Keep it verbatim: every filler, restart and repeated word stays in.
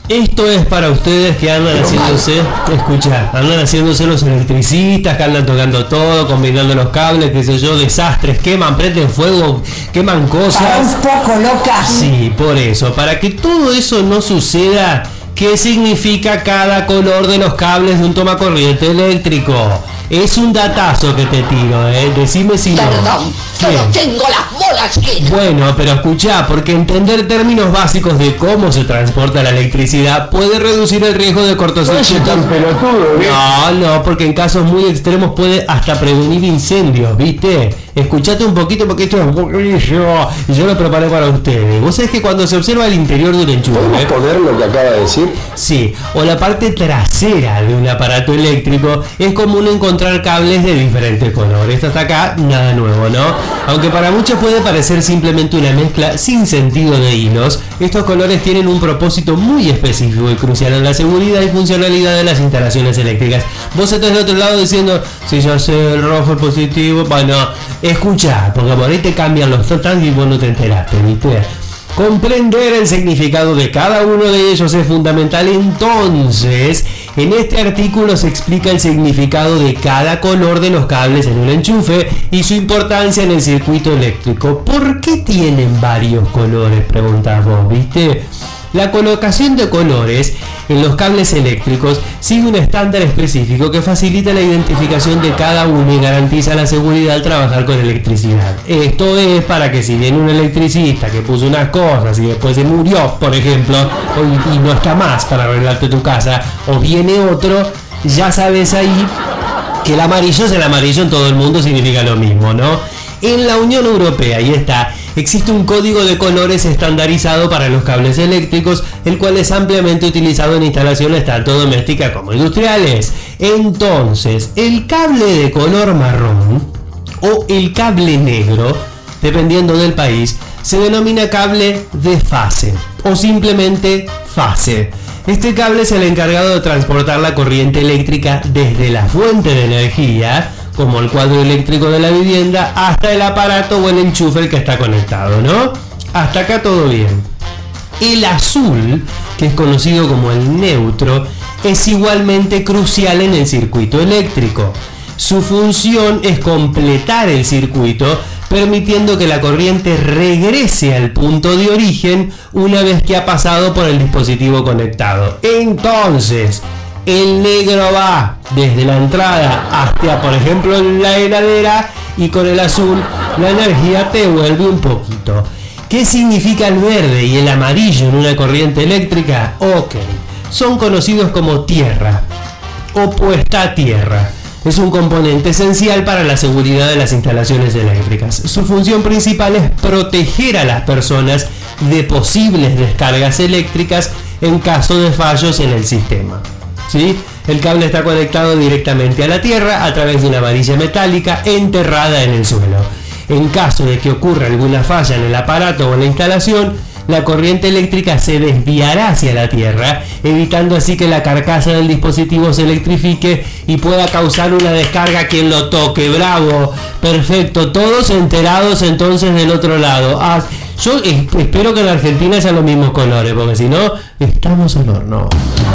Esto es para ustedes que andan haciéndose, escuchá, andan haciéndose los electricistas, que andan tocando todo, combinando los cables, qué sé yo, desastres, queman, prenden fuego, queman cosas. Para un poco, loca. Sí, por eso, para que todo eso no suceda, ¿qué significa cada color de los cables de un tomacorriente eléctrico? Es un datazo que te tiro, ¿eh? Decime si no. Perdón, solo tengo las bolas llenas. Bueno, pero escuchá, porque entender términos básicos de cómo se transporta la electricidad puede reducir el riesgo de cortocircuito. tan pelotudo, ¿eh? No, no, porque en casos muy extremos puede hasta prevenir incendios, ¿viste? Escuchate un poquito porque esto es yo, yo lo preparé para ustedes. Vos sabés que cuando se observa el interior de un enchufe, ¿Podemos poner lo que acaba de decir? sí, o la parte trasera de un aparato eléctrico, es común encontrar cables de diferentes colores. Hasta acá, nada nuevo, ¿no? Aunque para muchos puede parecer simplemente una mezcla sin sentido de hilos, estos colores tienen un propósito muy específico y crucial en la seguridad y funcionalidad de las instalaciones eléctricas. Vos estás del otro lado diciendo, si yo sé el rojo es positivo, bueno, escucha, porque por ahí te cambian los total y vos no te enteraste, ¿viste? Comprender el significado de cada uno de ellos es fundamental. Entonces, en este artículo se explica el significado de cada color de los cables en un enchufe y su importancia en el circuito eléctrico. ¿Por qué tienen varios colores? Preguntás vos, ¿viste? La colocación de colores en los cables eléctricos sigue un estándar específico que facilita la identificación de cada uno y garantiza la seguridad al trabajar con electricidad. Esto es para que si viene un electricista que puso unas cosas y después se murió, por ejemplo, y no está más para arreglarte tu casa, o viene otro, ya sabes ahí que el amarillo es el amarillo en todo el mundo, significa lo mismo, ¿no? En la Unión Europea, ahí está, existe un código de colores estandarizado para los cables eléctricos, el cual es ampliamente utilizado en instalaciones tanto domésticas como industriales. Entonces, el cable de color marrón o el cable negro, dependiendo del país, se denomina cable de fase o simplemente fase. Este cable es el encargado de transportar la corriente eléctrica desde la fuente de energía, como el cuadro eléctrico de la vivienda, hasta el aparato o el enchufe el que está conectado, ¿no? Hasta acá todo bien. El azul, que es conocido como el neutro, es igualmente crucial en el circuito eléctrico. Su función es completar el circuito, permitiendo que la corriente regrese al punto de origen una vez que ha pasado por el dispositivo conectado. Entonces, el negro va desde la entrada hasta, por ejemplo, la heladera, y con el azul la energía te vuelve un poquito. ¿Qué significa el verde y el amarillo en una corriente eléctrica? Ok, son conocidos como tierra o puesta a tierra. Es un componente esencial para la seguridad de las instalaciones eléctricas. Su función principal es proteger a las personas de posibles descargas eléctricas en caso de fallos en el sistema. ¿Sí? El cable está conectado directamente a la tierra a través de una varilla metálica enterrada en el suelo. En caso de que ocurra alguna falla en el aparato o en la instalación, la corriente eléctrica se desviará hacia la tierra, evitando así que la carcasa del dispositivo se electrifique y pueda causar una descarga a quien lo toque. ¡Bravo! Perfecto, todos enterados entonces del otro lado. Ah, yo espero que en Argentina sean los mismos colores, porque si no, estamos al horno.